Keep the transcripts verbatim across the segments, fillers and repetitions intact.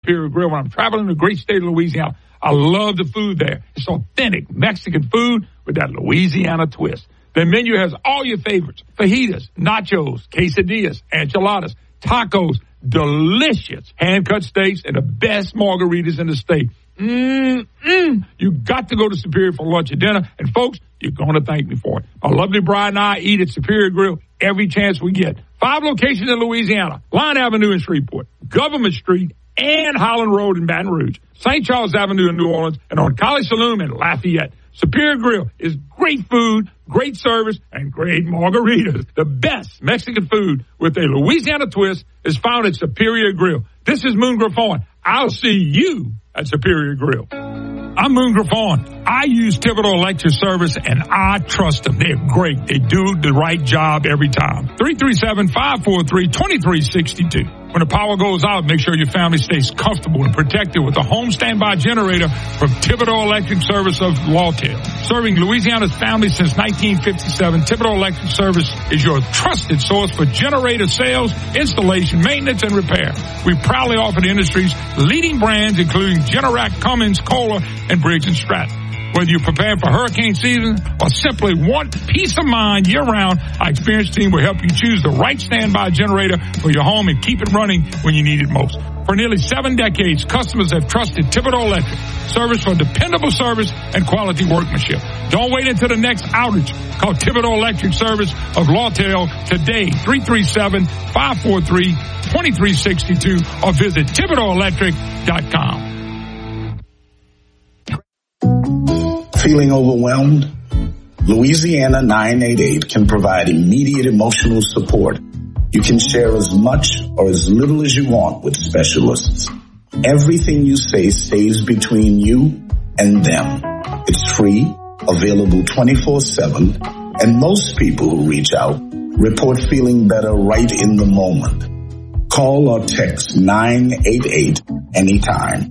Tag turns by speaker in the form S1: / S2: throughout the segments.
S1: Superior Grill. When I'm traveling the great state of Louisiana, I love the food there. It's authentic Mexican food with that Louisiana twist. Their menu has all your favorites: fajitas, nachos, quesadillas, enchiladas, tacos, delicious hand-cut steaks, and the best margaritas in the state. Mm-mm. You got to go to Superior for lunch or dinner. And, folks, you're going to thank me for it. My lovely bride and I eat at Superior Grill every chance we get. Five locations in Louisiana: Line Avenue in Shreveport, Government Street, and Holland Road in Baton Rouge, Saint Charles Avenue in New Orleans, and on College Saloon in Lafayette. Superior Grill is great food, great service, and great margaritas. The best Mexican food with a Louisiana twist is found at Superior Grill. This is Moon Griffon. I'll see you at Superior Grill. I'm Moon Griffon. I use Thibodeau Electric Service, and I trust them. They're great. They do the right job every time. three three seven, five four three, two three six two. When the power goes out, make sure your family stays comfortable and protected with a home standby generator from Thibodeau Electric Service of Lawtell. Serving Louisiana's families since nineteen fifty-seven, Thibodeau Electric Service is your trusted source for generator sales, installation, maintenance, and repair. We proudly offer the industry's leading brands, including Generac, Cummins, Kohler, and Briggs and Stratton. Whether you're preparing for hurricane season or simply want peace of mind year-round, our experienced team will help you choose the right standby generator for your home and keep it running when you need it most. For nearly seven decades, customers have trusted Thibodeau Electric Service for dependable service and quality workmanship. Don't wait until the next outage. Call Thibodeau Electric Service of Lawtell today, three three seven, five four three, two three six two, or visit Thibodeau Electric dot com.
S2: Feeling overwhelmed? Louisiana nine eight eight can provide immediate emotional support. You can share as much or as little as you want with specialists. Everything you say stays between you and them. It's free, available twenty-four seven, and most people who reach out report feeling better right in the moment. Call or text nine eight eight anytime.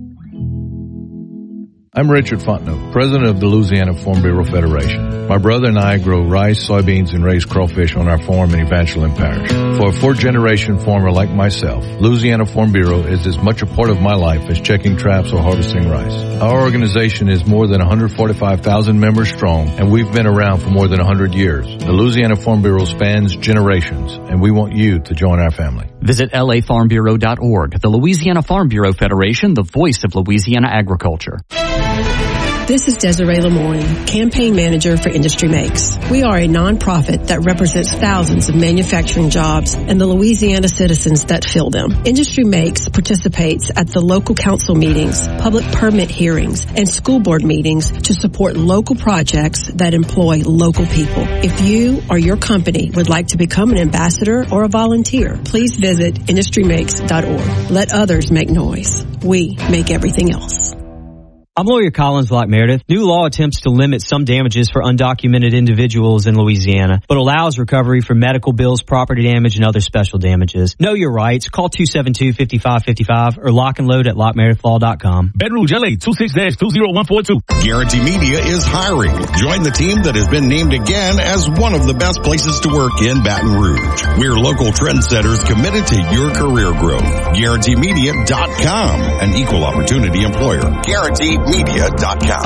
S3: I'm Richard Fontenot, president of the Louisiana Farm Bureau Federation. My brother and I grow rice, soybeans, and raise crawfish on our farm in Evangeline Parish. For a fourth-generation farmer like myself, Louisiana Farm Bureau is as much a part of my life as checking traps or harvesting rice. Our organization is more than one hundred forty-five thousand members strong, and we've been around for more than one hundred years. The Louisiana Farm Bureau spans generations, and we want you to join our family.
S4: Visit L A farm bureau dot org. The Louisiana Farm Bureau Federation, the voice of Louisiana agriculture.
S5: This is Desiree Lemoyne, campaign manager for Industry Makes. We are a nonprofit that represents thousands of manufacturing jobs and the Louisiana citizens that fill them. Industry Makes participates at the local council meetings, public permit hearings, and school board meetings to support local projects that employ local people. If you or your company would like to become an ambassador or a volunteer, please visit industry makes dot org. Let others make noise. We make everything else.
S6: I'm lawyer Collins Block Meredith. New law attempts to limit some damages for undocumented individuals in Louisiana, but allows recovery for medical bills, property damage, and other special damages. Know your rights. Call two seven two, five five five five or lock and load at lock meredith law dot com.
S7: Baton Rouge, L A, two six two zero one four two.
S8: Guarantee Media is hiring. Join the team that has been named again as one of the best places to work in Baton Rouge. We're local trendsetters committed to your career growth. Guarantee Media dot com, an equal opportunity employer. Guarantee Media dot com.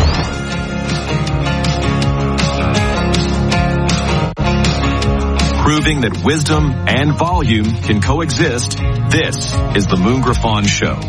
S9: Proving that wisdom and volume can coexist, this is the Moon Griffon Show.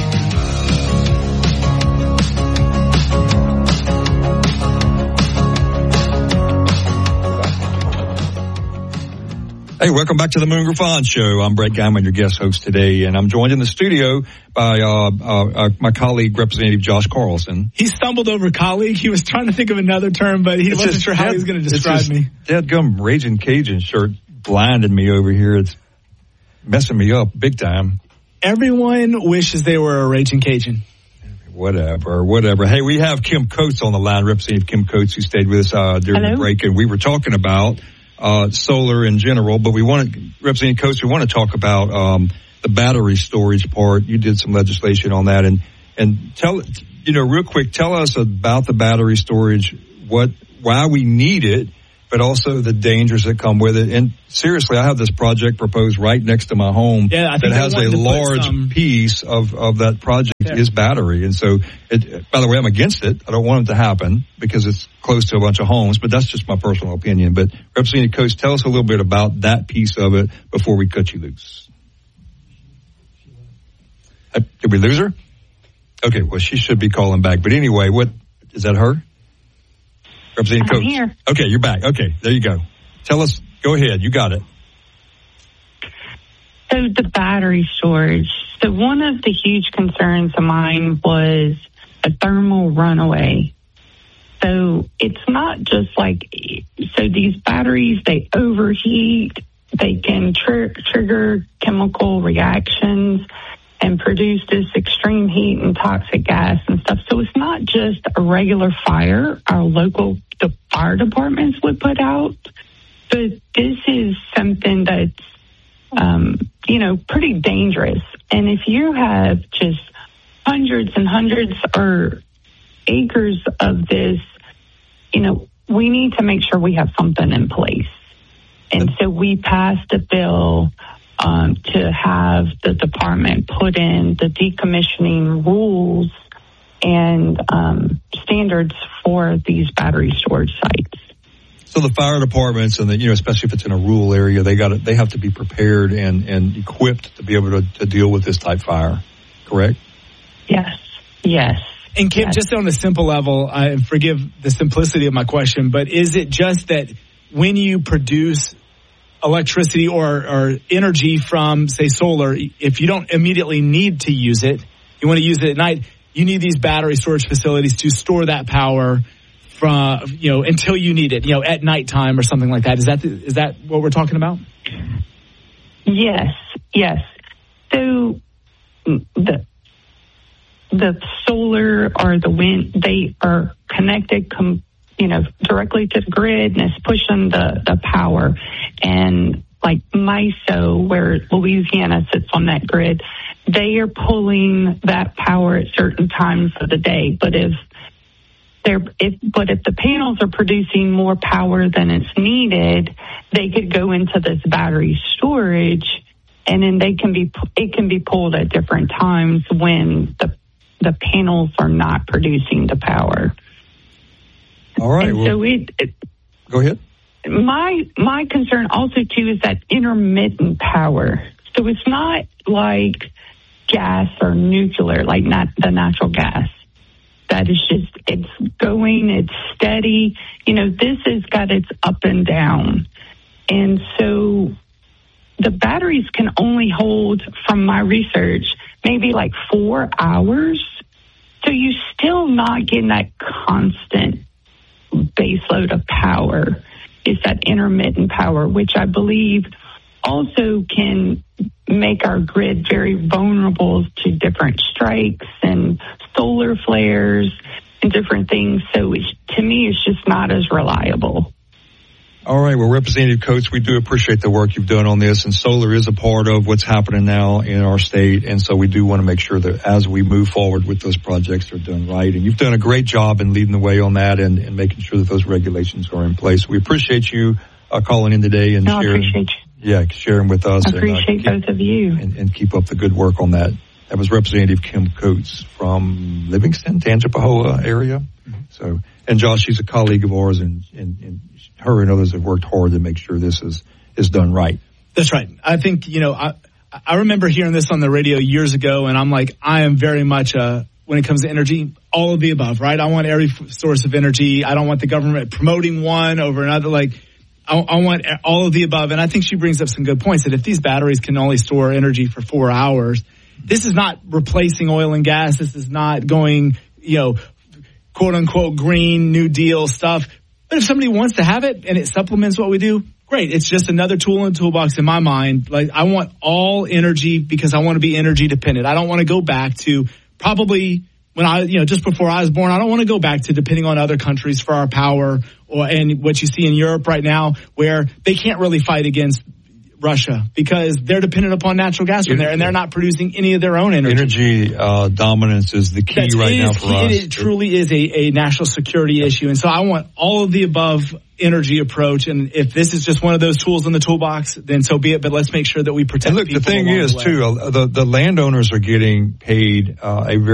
S10: Hey, welcome back to the Moon Griffon Show. I'm Brett Guyman, your guest host today, and I'm joined in the studio by uh, uh, uh, my colleague, Representative Josh Carlson.
S11: He stumbled over colleague. He was trying to think of another term, but he it's wasn't sure how dead, he was going to describe me.
S10: Dadgum Raging Cajun shirt blinded me over here. It's messing me up big time.
S11: Everyone wishes they were a Raging Cajun.
S10: Whatever, whatever. Hey, we have Kim Coates on the line, Representative Kim Coates, who stayed with us uh, during Hello. the break, and we were talking about Uh, solar in general, but we want to, Representative Coates, we want to talk about um, the battery storage part. You did some legislation on that, and and tell, you know, real quick, tell us about the battery storage, what, why we need it, but also the dangers that come with it. And seriously, I have this project proposed right next to my home
S11: yeah, I think
S10: that has a large
S11: some...
S10: piece of, of that project yeah. is battery. And so, it, by the way, I'm against it. I don't want it to happen because it's close to a bunch of homes, but that's just my personal opinion. But Representative Coates, tell us a little bit about that piece of it before we cut you loose. Uh, did we lose her? Okay, well, she should be calling back. But anyway, what is that her? Representative
S12: I'm
S10: Coates.
S12: Here.
S10: Okay, you're back. Okay, there you go. Tell us, go ahead. You got it.
S12: So the battery storage. So one of the huge concerns of mine was a thermal runaway. So it's not just like, so these batteries, they overheat, they can tr- trigger chemical reactions and produce this extreme heat and toxic gas and stuff. So it's not just a regular fire our local the fire departments would put out, but this is something that's, um, you know, pretty dangerous. And if you have just hundreds and hundreds or acres of this, you know, we need to make sure we have something in place. And so we passed a bill Um, to have the department put in the decommissioning rules and um, standards for these battery storage sites.
S10: So the fire departments, and the, you know, especially if it's in a rural area, they got they have to be prepared and, and equipped to be able to, to deal with this type fire. Correct?
S12: Yes. Yes.
S11: And Kim,
S12: yes.
S11: just on a simple level, I forgive the simplicity of my question, but is it just that when you produce electricity or, or energy from, say, solar, if you don't immediately need to use it, you want to use it at night, you need these battery storage facilities to store that power from, you know, until you need it, you know, at nighttime or something like that. Is that, the, is that what we're talking about?
S12: Yes, yes. So the, the solar or the wind, they are connected com- you know, directly to the grid, and it's pushing the, the power. And like MISO, where Louisiana sits on that grid, they are pulling that power at certain times of the day. But if they're, if, but if the panels are producing more power than it's needed, they could go into this battery storage, and then they can be, it can be pulled at different times when the, the panels are not producing the power.
S10: All right.
S12: And
S10: well,
S12: so it, it,
S10: go ahead.
S12: My my concern also too is that intermittent power. So it's not like gas or nuclear, like not the natural gas. That is just, it's going, it's steady. You know, this has got its up and down. And so the batteries can only hold, from my research, maybe like four hours. So you're still not getting that constant base load of power. Is that intermittent power, which I believe also can make our grid very vulnerable to different strikes and solar flares and different things. So it's, to me, it's just not as reliable.
S10: All right. Well, Representative Coates, we do appreciate the work you've done on this, and solar is a part of what's happening now in our state. And so we do want to make sure that as we move forward with those projects, they're done right. And you've done a great job in leading the way on that and, and making sure that those regulations are in place. We appreciate you uh, calling in today and
S12: no,
S10: sharing.
S12: I appreciate you.
S10: Yeah, sharing with us.
S12: I appreciate
S10: and, uh, keep,
S12: both of you.
S10: And, and keep up the good work on that. That was Representative Kim Coates from Livingston, Tangipahoa area. Mm-hmm. So, and Josh, she's a colleague of ours, and, and, and her and others have worked hard to make sure this is, is done right.
S11: That's right. I think, you know, I, I remember hearing this on the radio years ago, and I'm like, I am very much, uh, when it comes to energy, all of the above, right? I want every source of energy. I don't want the government promoting one over another. Like, I, I want all of the above. And I think she brings up some good points that if these batteries can only store energy for four hours, this is not replacing oil and gas. This is not going, you know, quote unquote green New Deal stuff. But if somebody wants to have it and it supplements what we do, great. It's just another tool in the toolbox in my mind. Like, I want all energy because I want to be energy dependent. I don't want to go back to probably when I, you know, just before I was born, I don't want to go back to depending on other countries for our power, or, and what you see in Europe right now, where they can't really fight against Russia because they're dependent upon natural gas from there, and they're not producing any of their own energy.
S10: Energy uh, dominance is the key That's, right now for
S11: key.
S10: us.
S11: It truly is a, a national security issue, and so I want all of the above energy approach. And if this is just one of those tools in the toolbox, then so be it. But let's make sure that we protect.
S10: And look,
S11: people
S10: the thing
S11: along
S10: is
S11: the way.
S10: too, uh, the the landowners are getting paid uh, a very